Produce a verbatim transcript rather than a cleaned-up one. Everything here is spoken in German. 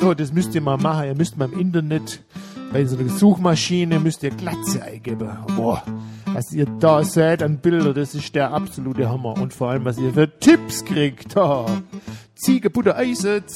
So, das müsst ihr mal machen. Ihr müsst mal im Internet bei so einer Suchmaschine müsst ihr Glatze eingeben. Boah, was ihr da seht an Bilder, das ist der absolute Hammer. Und vor allem, was ihr für Tipps kriegt. Oh. Ziege, Butter, Eise,